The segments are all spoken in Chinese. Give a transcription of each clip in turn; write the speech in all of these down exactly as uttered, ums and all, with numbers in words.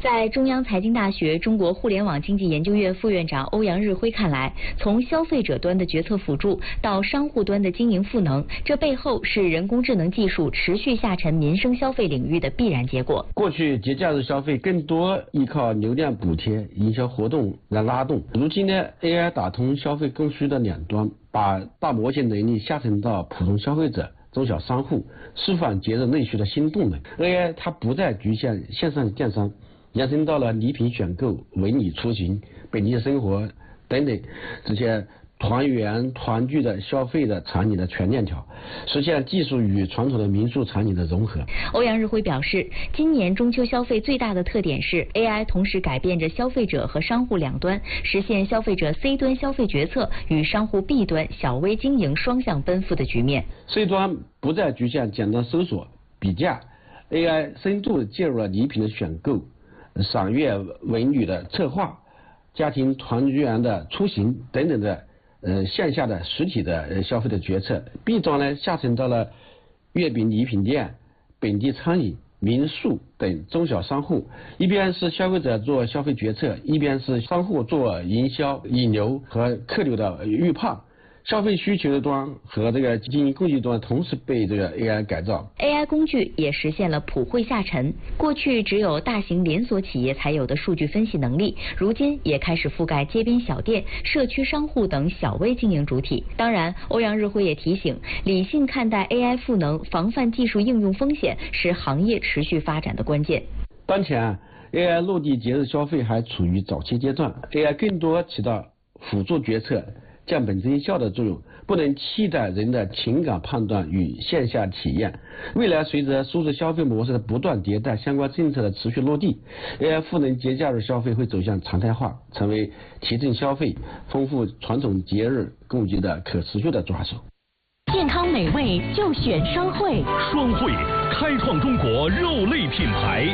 在中央财经大学中国互联网经济研究院副院长欧阳日辉看来，从消费者端的决策辅助到商户端的经营赋能，这背后是人工智能技术持续下沉民生消费领域的必然结果。 过去节假日消费更多依靠流量补贴、营销活动来拉动，如今呢 A I 打通消费供需的两端，把大模型能力下沉到普通消费者、中小商户，释放节日内需的新动能。 A I 它不再局限线上电商，延伸到了礼品选购、文旅出行、本地生活等等这些团圆团聚的消费的场景的全链条，实现技术与传统的民宿场景的融合。 欧阳日辉表示，今年中秋消费最大的特点是 A I 同时改变着消费者和商户两端，实现消费者 C 端消费决策与商户 B 端小微经营双向奔赴的局面。 C 端不再局限简单搜索比价， A I 深度介入了礼品的选购、赏月文旅的策划、家庭团圆的出行等等的呃线下的实体的呃消费的决策。 B 端呢下沉到了月饼礼品店、本地餐饮、民宿等中小商户，一边是消费者做消费决策，一边是商户做营销、引流和客流的预判。消费需求端和这个经营工具端同时被这个 A I 改造。 A I 工具也实现了普惠下沉，过去只有大型连锁企业才有的数据分析能力，如今也开始覆盖街边小店、社区商户等小微经营主体。当然，欧阳日辉也提醒，理性看待 A I 赋能，防范技术应用风险，是行业持续发展的关键。 当前 A I 落地节日消费还处于早期阶段， A I 更多起到辅助决策、降本增效的作用，不能替代人的情感判断与线下体验。未来随着数字消费模式的不断迭代，相关政策的持续落地， A I 赋能节假日消费会走向常态化，成为提振消费、丰富传统节日供给的可持续的抓手。 健康美味就选双汇， 双汇开创中国肉类品牌。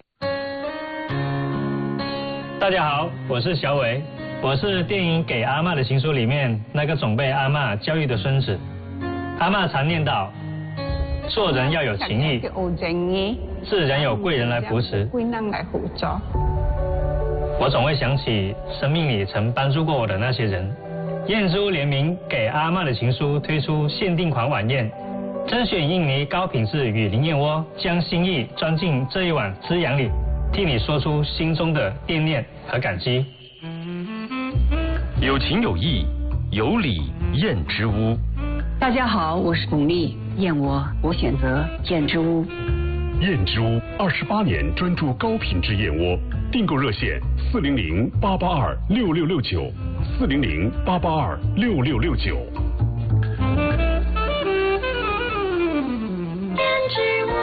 大家好，我是小伟。我是电影《给阿嬷的情书》里面那个总被阿嬷教育的孙子。阿嬷常念叨，做人要有情义，自然有贵人来扶持。我总会想起生命里曾帮助过我的那些人。燕之屋联名《给阿嬷的情书》推出限定款晚宴，甄选印尼高品质雨林燕窝，将心意装进这一碗滋养里，替你说出心中的惦念和感激。 有情有义，有礼燕之屋。 大家好，我是巩俐，燕窝我选择燕之屋。 燕之屋二十八年专注高品质燕窝，订购热线四零零八八二六六六九，四零零八八二六六六九。 燕之屋。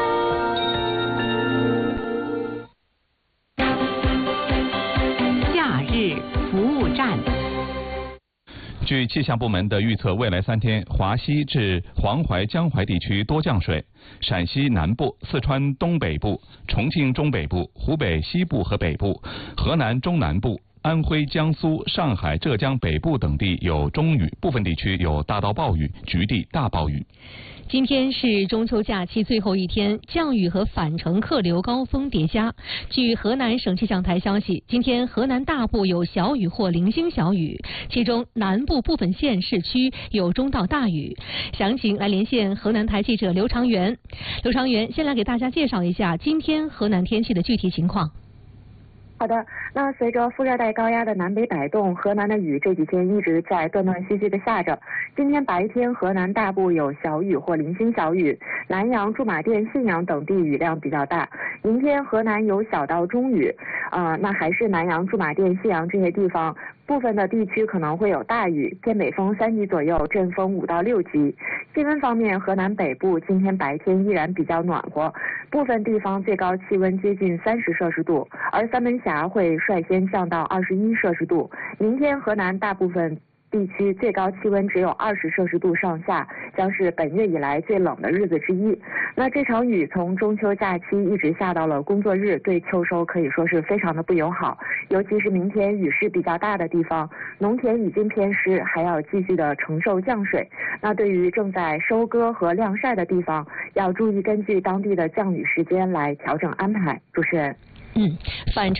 假日服务站。 据气象部门的预测，未来三天，华西至黄淮、江淮地区多降水，陕西南部、四川东北部、重庆中北部、湖北西部和北部、河南中南部、安徽、江苏、上海、浙江北部等地有中雨，部分地区有大到暴雨，局地大暴雨。 今天是中秋假期最后一天，降雨和返程客流高峰叠加。据河南省气象台消息，今天河南大部有小雨或零星小雨，其中南部部分县市区有中到大雨。详情来连线河南台记者刘长元。刘长元，先来给大家介绍一下今天河南天气的具体情况。 好的，那随着副热带高压的南北摆动，河南的雨这几天一直在断断续续的下着。今天白天河南大部有小雨或零星小雨，南阳、驻马店、信阳等地雨量比较大。明天河南有小到中雨，呃，那还是南阳、驻马店、信阳这些地方。部分的地区可能会有大雨，偏北风三级左右，阵风五到六级。气温方面，河南北部今天白天依然比较暖和，部分地方最高气温接近三十摄氏度，而三门峡会率先降到二十一摄氏度。明天河南大部分地区最高气温只有二十摄氏度上下，将是本月以来最冷的日子之一。那这场雨从中秋假期一直下到了工作日，对秋收可以说是非常的不友好。尤其是明天雨势比较大的地方，农田已经偏湿，还要继续的承受降水。那对于正在收割和晾晒的地方，要注意根据当地的降雨时间来调整安排。主持人， 嗯，返程。